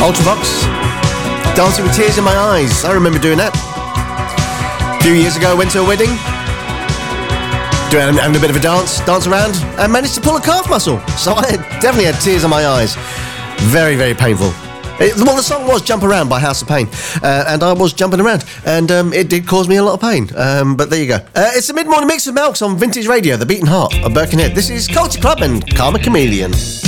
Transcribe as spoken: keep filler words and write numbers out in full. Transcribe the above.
Ultravox, Dancing with Tears in My Eyes. I remember doing that. A few years ago, I went to a wedding, doing, having a bit of a dance, dance around, and managed to pull a calf muscle. So I definitely had tears in my eyes. Very, very painful. It, well, the song was Jump Around by House of Pain, uh, and I was jumping around, and um, it did cause me a lot of pain. Um, but there you go. Uh, it's the mid-morning mix with Malks on Vintage Radio, the beating heart of Birkenhead. This is Culture Club and Karma Chameleon.